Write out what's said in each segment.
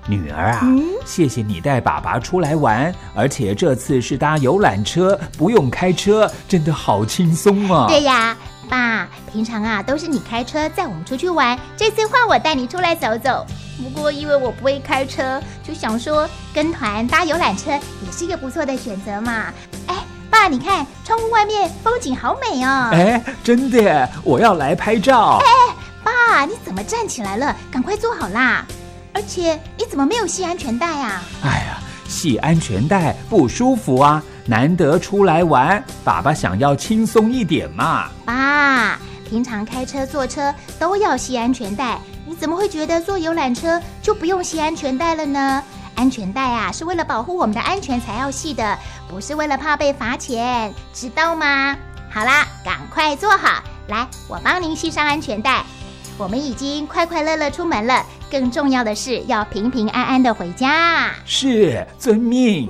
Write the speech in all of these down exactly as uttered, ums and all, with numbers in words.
女儿啊、 嗯、 谢谢你带爸爸出来玩，而且这次是搭游览车，不用开车，真的好轻松啊。 对呀，爸，平常啊都是你开车载我们出去玩，这次换我带你出来走走。不过因为我不会开车，就想说跟团搭游览车也是一个不错的选择嘛。哎，爸，你看窗户外面风景好美哦。 哎，真的耶，我要来拍照。 哎，爸，你怎么站起来了？赶快坐好啦。而且你怎么没有系安全带啊？ 哎呀，系安全带不舒服啊，难得出来玩，爸爸想要轻松一点嘛。 爸，平常开车坐车都要系安全带，你怎么会觉得坐游览车就不用系安全带了呢？安全带啊是为了保护我们的安全才要系的，不是为了怕被罚钱，知道吗？好啦，赶快坐好，来，我帮您系上安全带。我们已经快快乐乐出门了，更重要的是要平平安安的回家。 是，遵命。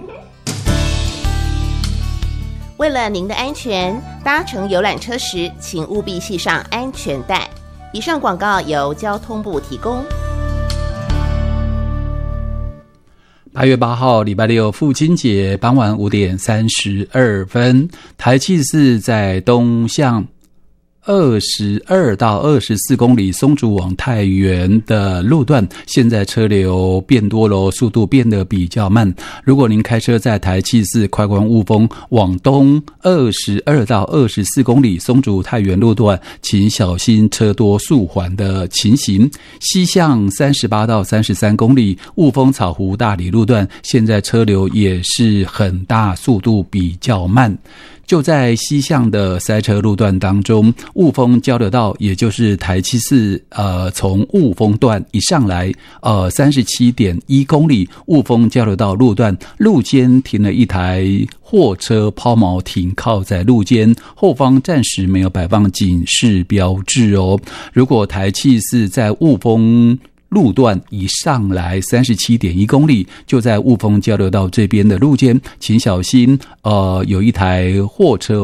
为了您的安全，搭乘游览车时请务必系上安全带。以上广告由交通部提供。 八月八号礼拜六父亲节傍晚五点三十二分，台七四在东向二十二到二十四公里松竹往太原的路段，现在车流变多了，速度变得比较慢。如果您开车在台七四快关雾峰往东二十二到二十四公里松竹太原路段，请小心车多速缓的情形。西向三十八到三十三公里雾峰草湖大里路段，现在车流也是很大，速度比较慢。就在西向的塞车路段当中，雾峰交流道，也就是台七四，呃，从雾峰段一上来，呃，三十七点一公里，雾峰交流道路段路肩停了一台货车抛锚停靠在路肩，后方暂时没有摆放警示标志哦。如果台七四在雾峰路段一上来 三十七点一公里，就在雾峰交流道这边的路肩，请小心，呃，有一台货车